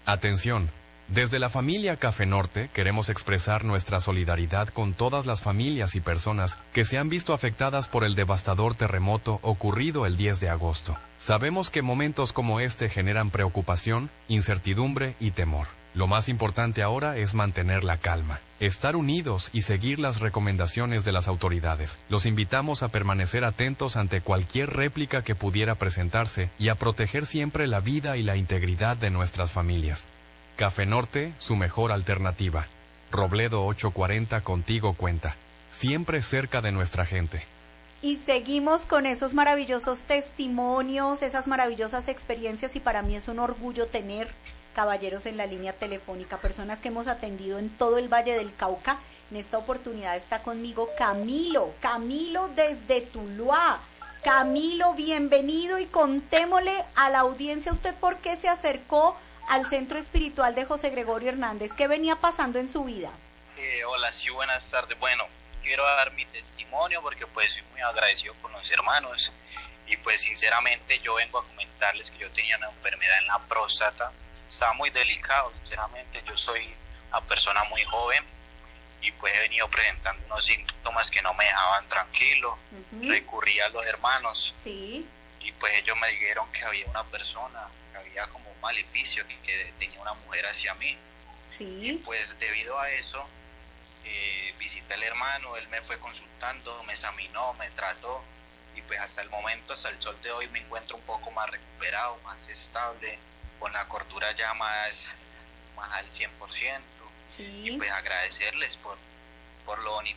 Atención. Desde la familia Café Norte queremos expresar nuestra solidaridad con todas las familias y personas que se han visto afectadas por el devastador terremoto ocurrido el 10 de agosto. Sabemos que momentos como este generan preocupación, incertidumbre y temor. Lo más importante ahora es mantener la calma, estar unidos y seguir las recomendaciones de las autoridades. Los invitamos a permanecer atentos ante cualquier réplica que pudiera presentarse y a proteger siempre la vida y la integridad de nuestras familias. Café Norte, su mejor alternativa. Robledo 840 contigo cuenta. Siempre cerca de nuestra gente. Y seguimos con esos maravillosos testimonios, esas maravillosas experiencias, y para mí es un orgullo tener caballeros en la línea telefónica, personas que hemos atendido en todo el Valle del Cauca. En esta oportunidad está conmigo Camilo desde Tuluá. Camilo, bienvenido, y contémosle a la audiencia usted por qué se acercó al Centro Espiritual de José Gregorio Hernández. ¿Qué venía pasando en su vida? Hola, sí, buenas tardes. Bueno, quiero dar mi testimonio porque pues soy muy agradecido con los hermanos y pues sinceramente yo vengo a comentarles que yo tenía una enfermedad en la próstata. Estaba muy delicado, sinceramente. Yo soy una persona muy joven y pues he venido presentando unos síntomas que no me dejaban tranquilo. Recurrí a los hermanos. Sí. Y pues ellos me dijeron que había una persona, que había como un maleficio, que tenía una mujer hacia mí. Sí. Y pues debido a eso, visité al hermano, él me fue consultando, me examinó, me trató, y pues hasta el momento, hasta el sol de hoy, me encuentro un poco más recuperado, más estable, con la cordura ya más al 100%. Sí. Y pues agradecerles por lo bonito